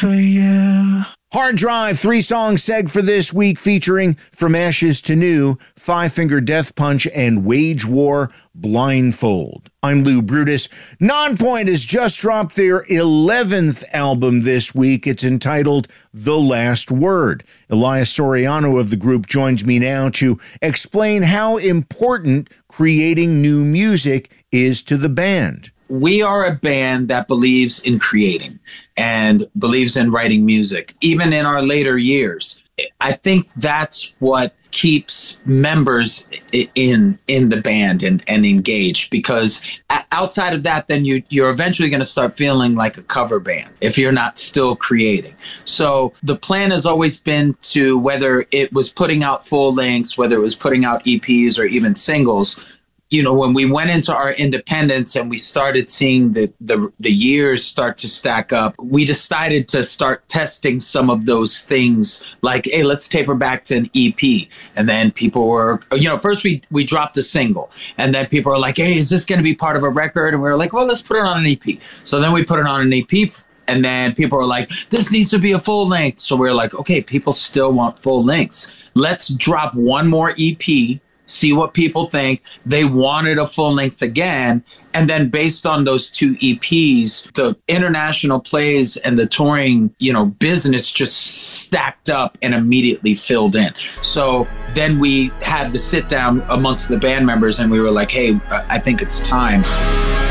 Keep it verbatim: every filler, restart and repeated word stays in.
for you. Hard Drive, three-song seg for this week featuring From Ashes to New, Five Finger Death Punch, and Wage War Blindfold. I'm Lou Brutus. Nonpoint has just dropped their eleventh album this week. It's entitled The Last Word. Elias Soriano of the group joins me now to explain how important creating new music is to the band. We are a band that believes in creating and believes in writing music, even in our later years. I think that's what keeps members in in the band and, and engaged, because outside of that, then you, you're eventually going to start feeling like a cover band if you're not still creating. So the plan has always been to, whether it was putting out full lengths, whether it was putting out E Ps or even singles, you know, when we went into our independence and we started seeing the, the the years start to stack up, we decided to start testing some of those things, like, hey, let's taper back to an E P. And then people were, you know, first we, we dropped a single, and then people were like, hey, is this going to be part of a record? And we were like, well, let's put it on an E P. So then we put it on an E P, and then people were like, this needs to be a full length. So we we're like, okay, people still want full lengths. Let's drop one more E P, see what people think. They wanted a full length again. And then based on those two E Ps, the international plays and the touring, you know, business just stacked up and immediately filled in. So then we had the sit down amongst the band members and we were like, hey, I think it's time.